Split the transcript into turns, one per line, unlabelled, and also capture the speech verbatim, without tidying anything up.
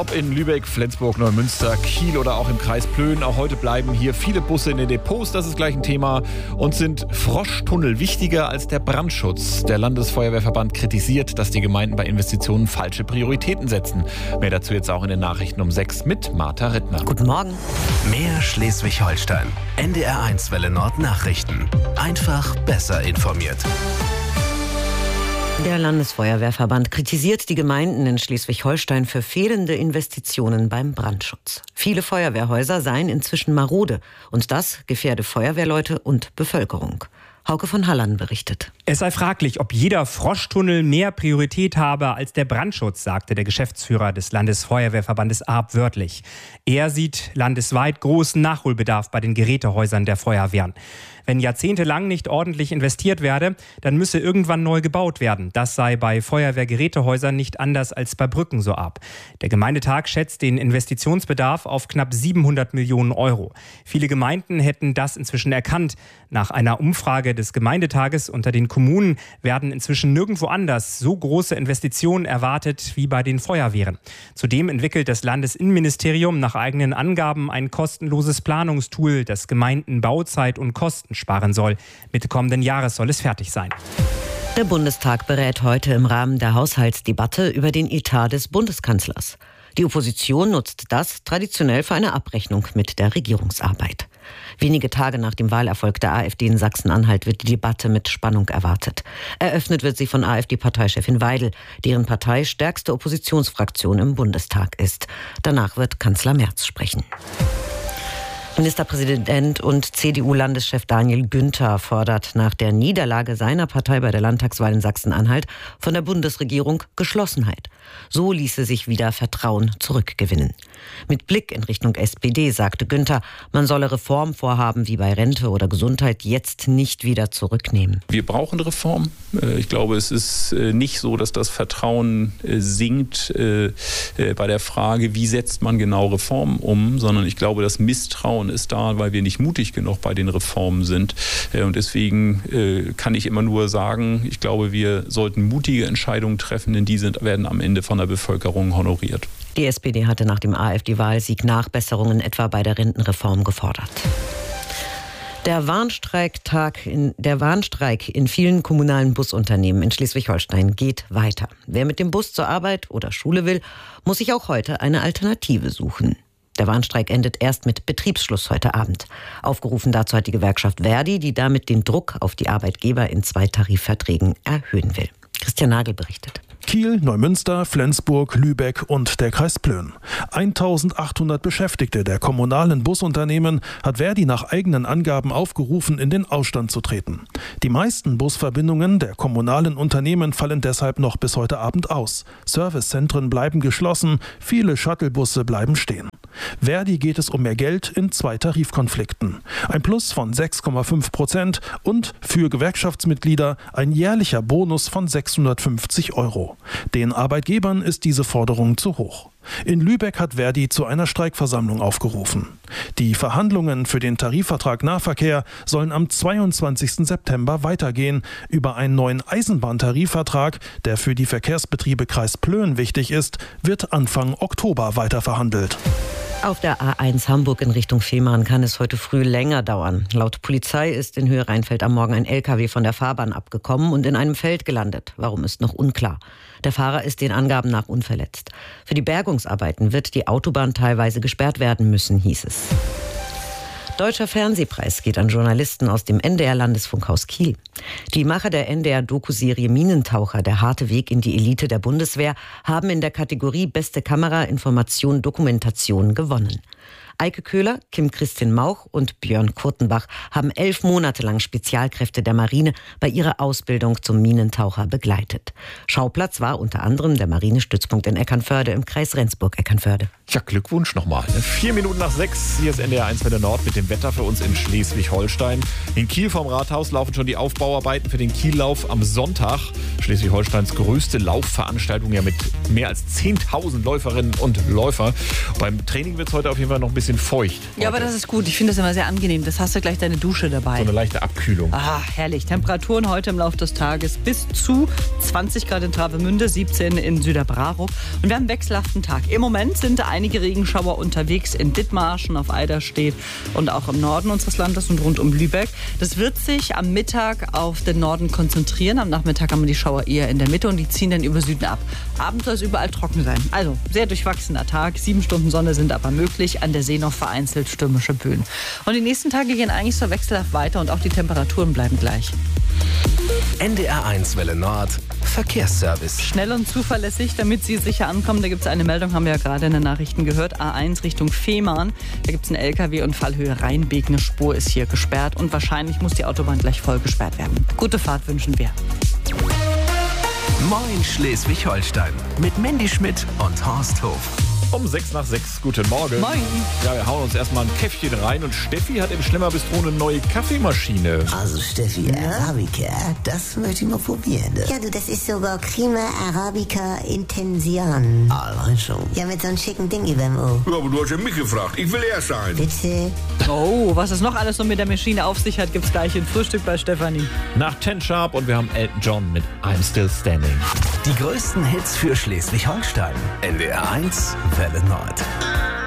Ob in Lübeck, Flensburg, Neumünster, Kiel oder auch im Kreis Plön. Auch heute bleiben hier viele Busse in den Depots, das ist gleich ein Thema. Und sind Froschtunnel wichtiger als der Brandschutz? Der Landesfeuerwehrverband kritisiert, dass die Gemeinden bei Investitionen falsche Prioritäten setzen. Mehr dazu jetzt auch in den Nachrichten um sechs mit Martha Rittner.
Guten Morgen.
Mehr Schleswig-Holstein. N D R eins Welle Nord Nachrichten. Einfach besser informiert.
Der Landesfeuerwehrverband kritisiert die Gemeinden in Schleswig-Holstein für fehlende Investitionen beim Brandschutz. Viele Feuerwehrhäuser seien inzwischen marode und das gefährde Feuerwehrleute und Bevölkerung. Hauke von Halland berichtet.
Es sei fraglich, ob jeder Froschtunnel mehr Priorität habe als der Brandschutz, sagte der Geschäftsführer des Landesfeuerwehrverbandes A R B wörtlich. Er sieht landesweit großen Nachholbedarf bei den Gerätehäusern der Feuerwehren. Wenn jahrzehntelang nicht ordentlich investiert werde, dann müsse irgendwann neu gebaut werden. Das sei bei Feuerwehrgerätehäusern nicht anders als bei Brücken so ab. Der Gemeindetag schätzt den Investitionsbedarf auf knapp siebenhundert Millionen Euro. Viele Gemeinden hätten das inzwischen erkannt. Nach einer Umfrage des Gemeindetages unter den Kommunen werden inzwischen nirgendwo anders so große Investitionen erwartet wie bei den Feuerwehren. Zudem entwickelt das Landesinnenministerium nach eigenen Angaben ein kostenloses Planungstool, das Gemeinden Bauzeit und Kosten sparen soll. Mitte kommenden Jahres soll es fertig sein.
Der Bundestag berät heute im Rahmen der Haushaltsdebatte über den Etat des Bundeskanzlers. Die Opposition nutzt das traditionell für eine Abrechnung mit der Regierungsarbeit. Wenige Tage nach dem Wahlerfolg der AfD in Sachsen-Anhalt wird die Debatte mit Spannung erwartet. Eröffnet wird sie von AfD-Parteichefin Weidel, deren Partei stärkste Oppositionsfraktion im Bundestag ist. Danach wird Kanzler Merz sprechen. Ministerpräsident und C D U-Landeschef Daniel Günther fordert nach der Niederlage seiner Partei bei der Landtagswahl in Sachsen-Anhalt von der Bundesregierung Geschlossenheit. So ließe sich wieder Vertrauen zurückgewinnen. Mit Blick in Richtung S P D sagte Günther, man solle Reformvorhaben wie bei Rente oder Gesundheit jetzt nicht wieder zurücknehmen.
Wir brauchen Reform. Ich glaube, es ist nicht so, dass das Vertrauen sinkt bei der Frage, wie setzt man genau Reformen um, sondern ich glaube, das Misstrauen ist da, weil wir nicht mutig genug bei den Reformen sind. Und deswegen kann ich immer nur sagen, ich glaube, wir sollten mutige Entscheidungen treffen, denn die sind, werden am Ende von der Bevölkerung honoriert.
Die S P D hatte nach dem AfD-Wahlsieg Nachbesserungen etwa bei der Rentenreform gefordert. Der Warnstreiktag in, der Warnstreik in vielen kommunalen Busunternehmen in Schleswig-Holstein geht weiter. Wer mit dem Bus zur Arbeit oder Schule will, muss sich auch heute eine Alternative suchen. Der Warnstreik endet erst mit Betriebsschluss heute Abend. Aufgerufen dazu hat die Gewerkschaft Verdi, die damit den Druck auf die Arbeitgeber in zwei Tarifverträgen erhöhen will. Christian Nagel berichtet.
Kiel, Neumünster, Flensburg, Lübeck und der Kreis Plön. eintausendachthundert Beschäftigte der kommunalen Busunternehmen hat Verdi nach eigenen Angaben aufgerufen, in den Ausstand zu treten. Die meisten Busverbindungen der kommunalen Unternehmen fallen deshalb noch bis heute Abend aus. Servicezentren bleiben geschlossen, viele Shuttlebusse bleiben stehen. Verdi geht es um mehr Geld in zwei Tarifkonflikten. Ein Plus von sechs Komma fünf Prozent und für Gewerkschaftsmitglieder ein jährlicher Bonus von sechshundertfünfzig Euro. Den Arbeitgebern ist diese Forderung zu hoch. In Lübeck hat Verdi zu einer Streikversammlung aufgerufen. Die Verhandlungen für den Tarifvertrag Nahverkehr sollen am zweiundzwanzigsten September weitergehen. Über einen neuen Eisenbahntarifvertrag, der für die Verkehrsbetriebe Kreis Plön wichtig ist, wird Anfang Oktober weiter verhandelt.
Auf der A eins Hamburg in Richtung Fehmarn kann es heute früh länger dauern. Laut Polizei ist in Höhe Rheinfeld am Morgen ein L K W von der Fahrbahn abgekommen und in einem Feld gelandet. Warum, ist noch unklar. Der Fahrer ist den Angaben nach unverletzt. Für die Bergungsarbeiten wird die Autobahn teilweise gesperrt werden müssen, hieß es. Deutscher Fernsehpreis geht an Journalisten aus dem N D R-Landesfunkhaus Kiel. Die Macher der N D R-Doku-Serie Minentaucher, der harte Weg in die Elite der Bundeswehr, haben in der Kategorie Beste Kamera, Information, Dokumentation gewonnen. Eike Köhler, Kim Christin Mauch und Björn Kurtenbach haben elf Monate lang Spezialkräfte der Marine bei ihrer Ausbildung zum Minentaucher begleitet. Schauplatz war unter anderem der Marinestützpunkt in Eckernförde im Kreis Rendsburg-Eckernförde.
Ja, Glückwunsch nochmal. Ne? Vier Minuten nach sechs, hier ist N D R eins Welle Nord mit dem Wetter für uns in Schleswig-Holstein. In Kiel vom Rathaus laufen schon die Aufbauarbeiten für den Kiellauf am Sonntag. Schleswig-Holsteins größte Laufveranstaltung, ja mit mehr als zehntausend Läuferinnen und Läufer. Beim Training wird es heute auf jeden Fall noch ein bisschen bisschen feucht.
Ja, aber das ist gut. Ich finde das immer sehr angenehm. Das hast du gleich deine Dusche dabei.
So eine leichte Abkühlung.
Ah, herrlich. Temperaturen heute im Laufe des Tages bis zu zwanzig Grad in Travemünde, siebzehn in Süderbrarup. Und wir haben einen wechselhaften Tag. Im Moment sind einige Regenschauer unterwegs in Dithmarschen, auf Eiderstedt und auch im Norden unseres Landes und rund um Lübeck. Das wird sich am Mittag auf den Norden konzentrieren. Am Nachmittag haben wir die Schauer eher in der Mitte und die ziehen dann über Süden ab. Abends soll es überall trocken sein. Also sehr durchwachsener Tag. Sieben Stunden Sonne sind aber möglich. An der See noch vereinzelt stürmische Böen. Und die nächsten Tage gehen eigentlich so wechselhaft weiter und auch die Temperaturen bleiben gleich.
N D R eins Welle Nord, Verkehrsservice.
Schnell und zuverlässig, damit Sie sicher ankommen. Da gibt es eine Meldung, haben wir ja gerade in den Nachrichten gehört. A eins Richtung Fehmarn. Da gibt es einen L K W und Fallhöhe Rheinbeek. Eine Spur ist hier gesperrt und wahrscheinlich muss die Autobahn gleich voll gesperrt werden. Gute Fahrt wünschen wir.
Moin Schleswig-Holstein mit Mandy Schmidt und Horst Hof.
Um sechs nach sechs, guten Morgen.
Moin.
Ja, wir hauen uns erstmal ein Käffchen rein und Steffi hat im Schlemmerbistro eine neue Kaffeemaschine.
Also Steffi, Arabica, das möchte ich mal probieren.
Ja, du, das ist sogar Crema Arabica Intension.
Allein schon.
Ja, mit so einem schicken Ding überm Ohr.
Ja, aber du hast ja mich gefragt. Ich will erst sein.
Bitte?
Oh, was es noch alles so mit der Maschine auf sich hat, gibt's gleich im Frühstück bei Stefanie.
Nach ten Sharp und wir haben Elton John mit I'm Still Standing.
Die größten Hits für Schleswig-Holstein. N D R eins Welle Nord.